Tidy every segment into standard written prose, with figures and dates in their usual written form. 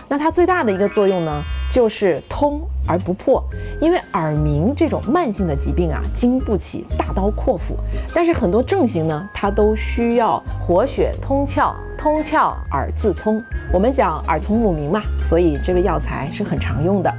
那它最大的一个作用呢，就是通而不破。因为耳鸣这种慢性的疾病啊，经不起大刀阔斧，但是很多症型呢，它都需要活血通窍，通窍耳自聪。我们讲耳聪目明嘛，所以这个药材是很常用的。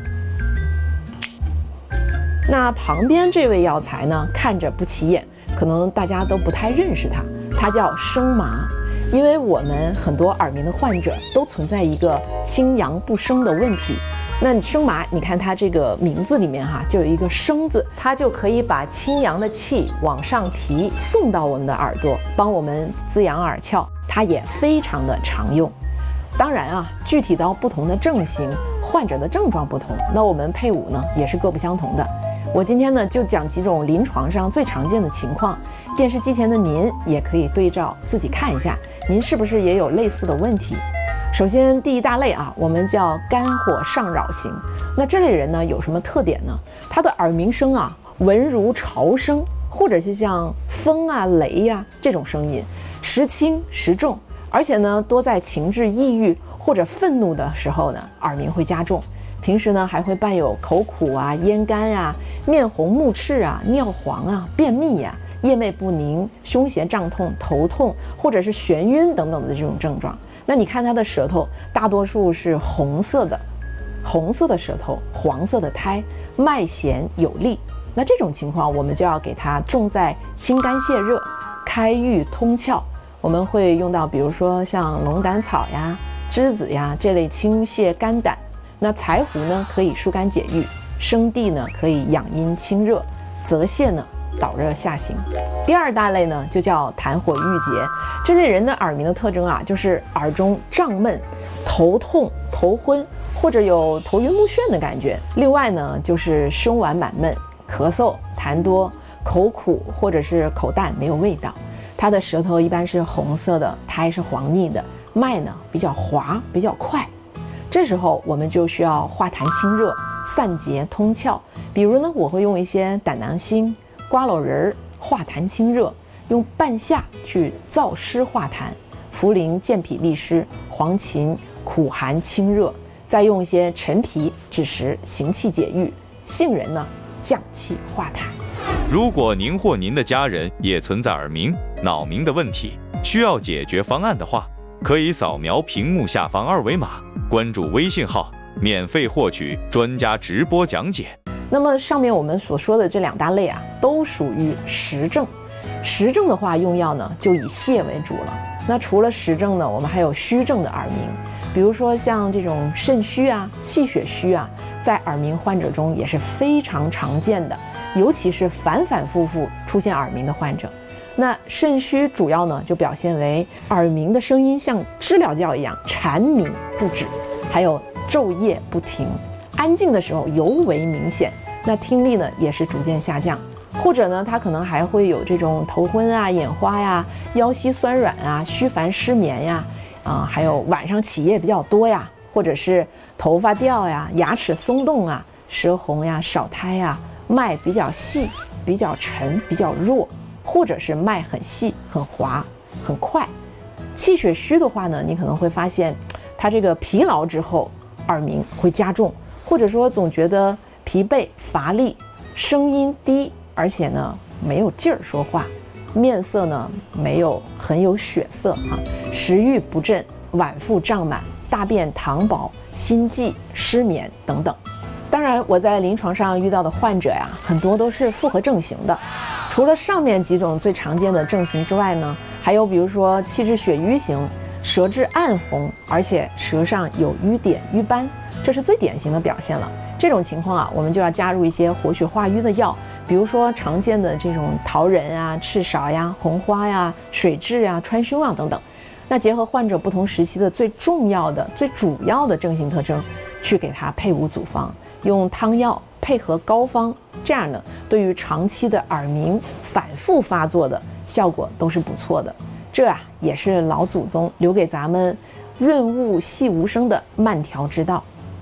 那旁边这位药材呢，看着不起眼，可能大家都不太认识它，它叫生麻。因为我们很多耳鸣的患者都存在一个清阳不升的问题。那生麻，你看它这个名字里面就有一个生字，它就可以把清阳的气往上提，送到我们的耳朵，帮我们滋养耳窍。它也非常的常用。当然啊，具体到不同的症型，患者的症状不同，那我们配伍呢也是各不相同的。我今天呢就讲几种临床上最常见的情况，电视机前的您也可以对照自己看一下，您是不是也有类似的问题。首先第一大类啊，我们叫肝火上扰型。那这类人呢有什么特点呢？他的耳鸣声啊，闻如潮声，或者是像风啊、雷呀这种声音，时轻时重，而且呢多在情志抑郁或者愤怒的时候呢，耳鸣会加重。平时呢还会伴有口苦啊、咽干啊、面红目赤啊、尿黄啊、便秘啊、夜寐不宁、胸胁胀痛、头痛或者是眩晕等等的这种症状。那你看他的舌头大多数是红色的舌头，黄色的苔，脉弦有力。那这种情况我们就要给他重在清肝泻热、开郁通窍。我们会用到比如说像龙胆草呀、栀子呀这类清泻肝胆。那柴胡呢可以疏肝解郁，生地呢可以养阴清热，泽泻呢导热下行。第二大类呢就叫痰火郁结。这类人的耳鸣的特征啊，就是耳中胀闷、头痛、头昏，或者有头晕目眩的感觉。另外呢就是胸脘满闷、咳嗽、痰多、口苦或者是口淡没有味道。他的舌头一般是红色的，苔是黄腻的，脉呢比较滑比较快。这时候我们就需要化痰清热、散结通窍。比如呢，我会用一些胆囊星、瓜蒌仁化痰清热，用半夏去燥湿化痰，茯苓健脾利湿，黄芩苦寒清热，再用一些陈皮枳实行气解郁，杏仁呢降气化痰。 如果您或您的家人也存在耳鸣、脑鸣的问题，需要解决方案的话，可以扫描屏幕下方二维码，关注微信号，免费获取专家直播讲解。 那么上面我们所说的这两大类啊，都属于实症。实症的话，用药呢就以泻为主了。那除了实症呢，我们还有虚症的耳鸣，比如说像这种肾虚啊、气血虚啊，在耳鸣患者中也是非常常见的，尤其是反反复复出现耳鸣的患者。那肾虚主要呢就表现为耳鸣的声音像知了叫一样缠鸣不止，还有昼夜不停，安静的时候尤为明显。那听力呢也是逐渐下降，或者呢他可能还会有这种头昏啊、眼花呀、腰膝酸软啊、虚烦失眠呀，还有晚上起夜比较多呀，或者是头发掉呀、牙齿松动啊、舌红呀、少苔呀、脉比较细、比较沉、比较弱，或者是脉很细、很滑、很快。气血虚的话呢，你可能会发现他这个疲劳之后耳鸣会加重，或者说总觉得疲惫乏力，声音低，而且呢没有劲儿说话，面色呢没有很有血色食欲不振，脘腹胀满，大便溏薄，心悸失眠等等。当然我在临床上遇到的患者呀，很多都是复合症型的。除了上面几种最常见的症型之外呢，还有比如说气滞血瘀型，舌质暗红，而且舌上有瘀点瘀斑，这是最典型的表现了。这种情况啊，我们就要加入一些活血化瘀的药，比如说常见的这种桃仁啊、赤芍呀、红花呀、水蛭呀、川芎啊等等。那结合患者不同时期的最重要的、最主要的症型特征，去给他配伍组方，用汤药配合膏方，这样呢，对于长期的耳鸣反复发作的效果都是不错的。这也是老祖宗留给咱们润物细无声的慢调之道。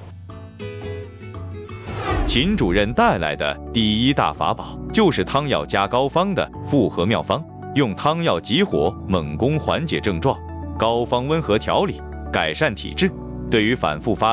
秦主任带来的第一大法宝就是汤药加膏方的复合妙方，用汤药急火猛攻缓解症状，膏方温和调理，改善体质。对于反复发